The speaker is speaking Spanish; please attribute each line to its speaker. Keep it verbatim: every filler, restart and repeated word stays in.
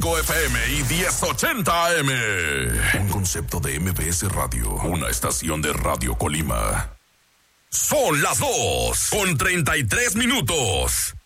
Speaker 1: cinco F M y diez ochenta A M. Un concepto de M B S Radio, una estación de Radio Colima. Son las dos con treinta y tres minutos.